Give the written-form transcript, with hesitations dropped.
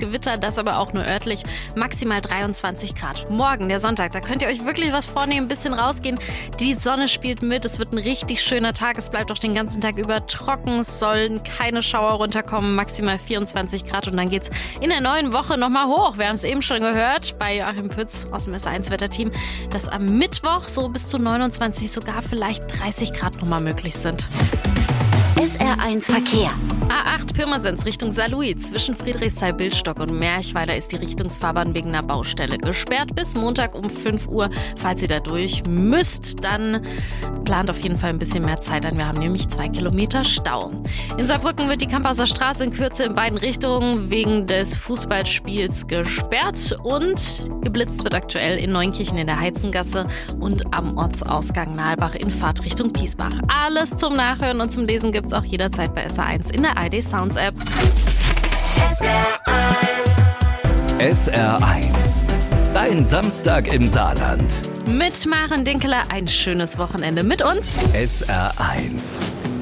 Gewitter, das aber auch nur örtlich, maximal 23 Grad. Morgen, der Sonntag, da könnt ihr euch wirklich was vornehmen, ein bisschen rausgehen. Die Sonne spielt mit, es wird ein richtig schöner Tag, es bleibt auch den ganzen Tag über trocken, es sollen keine Schauer runterkommen, maximal 24 Grad und dann geht's in der neuen Woche nochmal hoch. Wir haben es eben schon gehört bei Joachim Pütz aus dem S1-Wetterteam, dass am Mittwoch so bis zu 29, sogar vielleicht 30 Grad nochmal möglich sind. SR1 Verkehr. A8 Pirmasens Richtung Saarlouis. Zwischen Friedrichsthal-Bildstock und Merchweiler ist die Richtungsfahrbahn wegen einer Baustelle gesperrt. Bis Montag um 5 Uhr. Falls ihr da durch müsst, dann plant auf jeden Fall ein bisschen mehr Zeit ein. Wir haben nämlich 2 Kilometer Stau. In Saarbrücken wird die Kampauser Straße in Kürze in beiden Richtungen wegen des Fußballspiels gesperrt. Und geblitzt wird aktuell in Neunkirchen in der Heizengasse und am Ortsausgang Nahlbach in Fahrtrichtung Piesbach. Alles zum Nachhören und zum Lesen gibt's auch jederzeit bei SR1 in der ARD Sounds App. SR1. Dein Samstag im Saarland. Mit Maren Dinkeler ein schönes Wochenende mit uns. SR1.